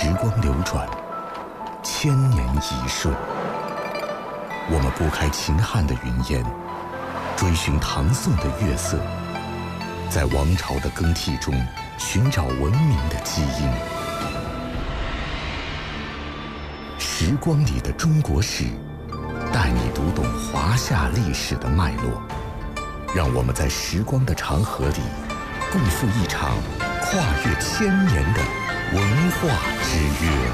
时光流转，千年一瞬。我们拨开秦汉的云烟，追寻唐宋的月色，在王朝的更替中寻找文明的基因。时光里的中国史，带你读懂华夏历史的脉络。让我们在时光的长河里，共赴一场跨越千年的文化之约。